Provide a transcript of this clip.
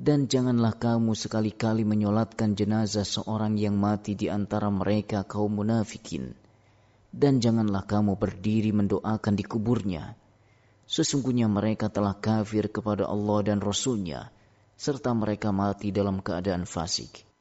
Dan janganlah kamu sekali-kali menyolatkan jenazah seorang yang mati di antara mereka kaum munafikin. Dan janganlah kamu berdiri mendoakan di kuburnya. Sesungguhnya mereka telah kafir kepada Allah dan Rasul-Nya, serta mereka mati dalam keadaan fasik.